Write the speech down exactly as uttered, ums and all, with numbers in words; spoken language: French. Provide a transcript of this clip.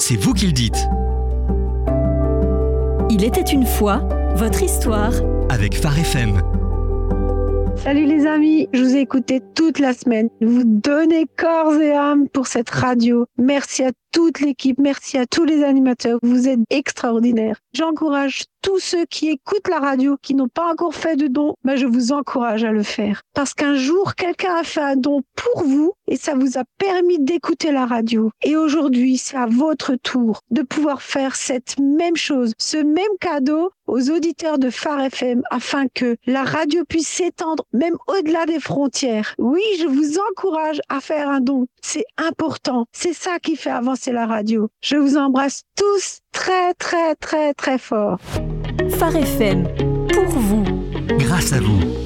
c'est vous qui le dites. Il était une fois, votre histoire. Avec Phare F M. Salut les amis, je vous ai écouté toute la semaine. Vous donnez corps et âme pour cette radio. Merci à toute l'équipe, merci à tous les animateurs. Vous êtes extraordinaires. J'encourage tous ceux qui écoutent la radio, qui n'ont pas encore fait de don, ben je vous encourage à le faire. Parce qu'un jour, quelqu'un a fait un don pour vous et ça vous a permis d'écouter la radio. Et aujourd'hui, c'est à votre tour de pouvoir faire cette même chose, ce même cadeau aux auditeurs de Phare F M afin que la radio puisse s'étendre même au-delà des frontières. Oui, je vous encourage à faire un don. C'est important. C'est ça qui fait avancer la radio. Je vous embrasse tous très très très très fort. Phare F M, pour vous. Grâce à vous.